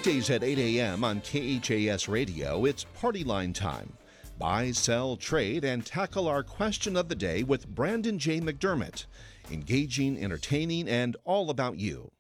Weekdays at 8 a.m. on KHAS Radio, it's Party Line time. Buy, sell, trade, and tackle our question of the day with Brandon J. McDermott. Engaging, entertaining, and all about you.